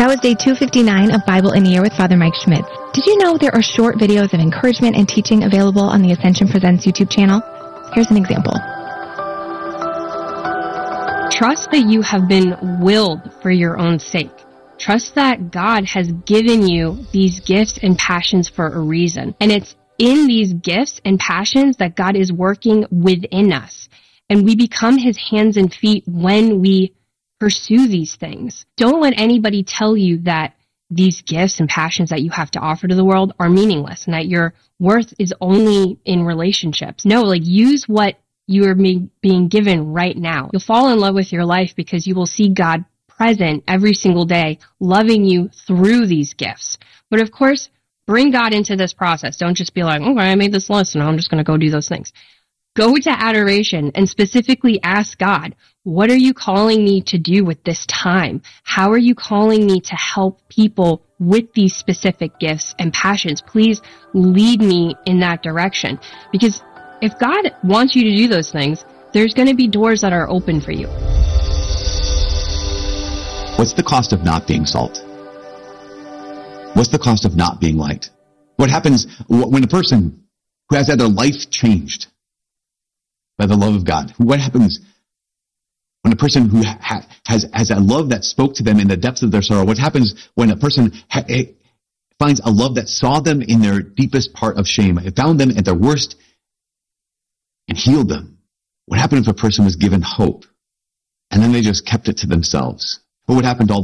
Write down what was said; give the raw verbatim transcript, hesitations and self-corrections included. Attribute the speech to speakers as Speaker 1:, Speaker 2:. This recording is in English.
Speaker 1: That was day two fifty-nine of Bible in a Year with Father Mike Schmitz. Did you know there are short videos of encouragement and teaching available on the Ascension Presents YouTube channel? Here's an example.
Speaker 2: Trust that you have been willed for your own sake. Trust that God has given you these gifts and passions for a reason. And it's in these gifts and passions that God is working within us. And we become his hands and feet when we pursue these things. Don't let anybody tell you that these gifts and passions that you have to offer to the world are meaningless and that your worth is only in relationships. No, like use what you are being given right now. You'll fall in love with your life because you will see God present every single day, loving you through these gifts. But of course, bring God into this process. Don't just be like, okay, I made this list and I'm just going to go do those things. Go to adoration and specifically ask God, what are you calling me to do with this time? How are you calling me to help people with these specific gifts and passions? Please lead me in that direction. Because if God wants you to do those things, there's going to be doors that are open for you.
Speaker 3: What's the cost of not being salt? What's the cost of not being light? What happens when a person who has had their life changed by the love of God? What happens when a person who ha- has has a love that spoke to them in the depths of their sorrow? What happens when a person ha- finds a love that saw them in their deepest part of shame? It found them at their worst and healed them. What happened if a person was given hope and then they just kept it to themselves? What would happen to all